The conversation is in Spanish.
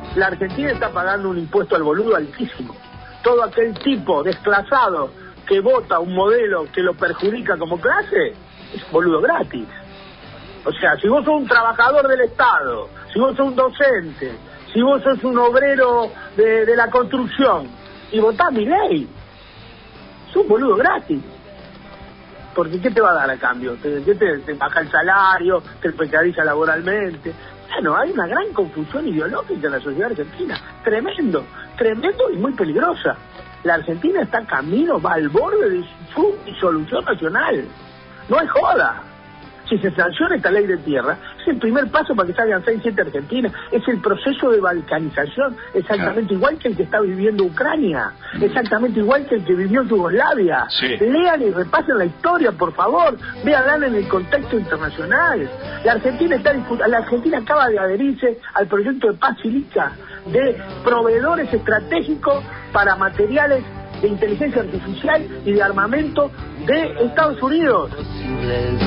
La Argentina está pagando un impuesto al boludo altísimo. Todo aquel tipo desclasado que vota un modelo que lo perjudica como clase, es boludo gratis. O sea, si vos sos un trabajador del Estado, si vos sos un docente, si vos sos un obrero de la construcción y votás Milei, sos un boludo gratis. Porque ¿qué te va a dar a cambio? ¿Te baja el salario? ¿Te precariza laboralmente? Bueno, hay una gran confusión ideológica en la sociedad argentina. Tremendo y muy peligrosa. La Argentina está camino, va al borde de su disolución nacional. No es joda. Si se sanciona esta ley de tierra, es el primer paso para que salgan 6-7 Argentinas. Es el proceso de balcanización, exactamente igual que el que está viviendo Ucrania, exactamente igual que el que vivió Yugoslavia. Sí. Lean y repasen la historia, por favor. Véanla en el contexto internacional. La Argentina acaba de adherirse al proyecto de Paz Silica, de proveedores estratégicos para materiales de inteligencia artificial y de armamento de Estados Unidos.